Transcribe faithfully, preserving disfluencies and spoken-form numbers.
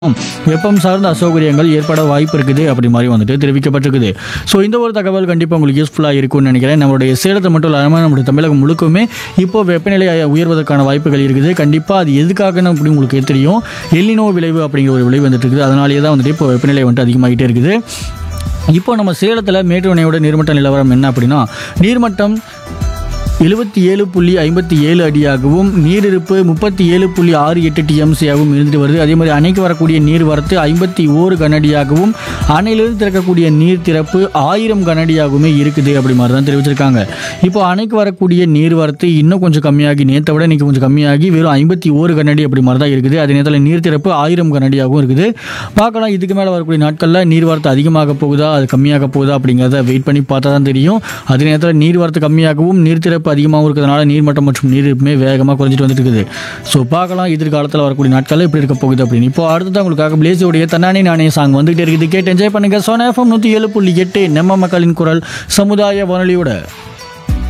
வெப்பம் சார்ந்த அசௌகரியங்கள் ஏற்பட வாய்ப்பு இருக்குது அப்படி மாதிரி வந்துட்டு தெரிவிக்கப்பட்டிருக்குது. ஸோ இந்த ஒரு தகவல் கண்டிப்பாக உங்களுக்கு யூஸ்ஃபுல்லாக இருக்கும்னு நினைக்கிறேன். நம்மளுடைய சேலத்தை மட்டும் இல்லாமல் நம்மளுடைய தமிழகம் முழுக்கவுமே இப்போ வெப்பநிலை உயர்வதற்கான வாய்ப்புகள் இருக்குது. கண்டிப்பாக அது எதுக்காகன்னு அப்படி உங்களுக்கு தெரியும். எல்லினோ விளைவு அப்படிங்கிற ஒரு விளைவு வந்துட்டு இருக்குது. அதனாலேயே தான் வந்துட்டு இப்போ வெப்பநிலை வந்துட்டு அதிகமாகிட்டே இருக்குது. இப்போ நம்ம சேலத்தில் மேட்டூர் அணையோட நீர்மட்ட நிலவரம் என்ன அப்படின்னா, நீர்மட்டம் எழுபத்தி ஏழு புள்ளி ஐம்பத்தி ஏழு அடியாகவும் நீரிருப்பு முப்பத்தி ஏழு புள்ளி ஆறு எட்டு டிஎம்சியாகவும் இருந்துட்டு வருது. அதே மாதிரி அணைக்கு வரக்கூடிய நீர் வரத்து ஐம்பத்தி ஓரு கனஅடியாகவும் அணையிலிருந்து திறக்கக்கூடிய நீர் திறப்பு ஆயிரம் கனஅடியாகவுமே இருக்குது அப்படி மாதிரி தான் தெரிவிச்சிருக்காங்க. இப்போ அணைக்கு வரக்கூடிய நீர் வரத்து இன்னும் கொஞ்சம் கம்மியாகி நேற்றை விட இன்றைக்கி கொஞ்சம் கம்மியாகி வெறும் ஐம்பத்தி ஓரு கனஅடி அப்படி மாதிரி தான் இருக்குது. அதே நேரத்தில் நீர் திறப்பு ஆயிரம் கனஅடியாகவும் இருக்குது. பார்க்கலாம் இதுக்கு மேலே வரக்கூடிய நாட்களில் நீர் வரத்து அதிகமாக போகுதா அது கம்மியாக போகுதா அப்படிங்கிறத வெயிட் பண்ணி பார்த்தா தான் தெரியும். அதே நேரத்தில் நீர் வரத்து கம்மியாகவும் நீர் திறப்பு அதிகமாகவும் இருக்கிறதுனால நீர்மட்டம் மற்றும் நீருமே வேகமாக குறைஞ்சிட்டு வந்துட்டு இருக்குது. ஸோ பார்க்கலாம் எதிர்காலத்தில் வரக்கூடிய நாட்களில் எப்படி இருக்க போகுது அப்படின்னு. இப்போ அடுத்ததான் உங்களுக்காக பிளேஸோடைய தன்னானே நானே சாங் வந்துகிட்டே இருக்குது. கேட்டு என்ஜாய் பண்ணுங்க. சோனா எஃப்எம் நூற்றி ஏழு புள்ளி எட்டு நம்ம மக்களின் குரல் சமுதாய வானொலியோட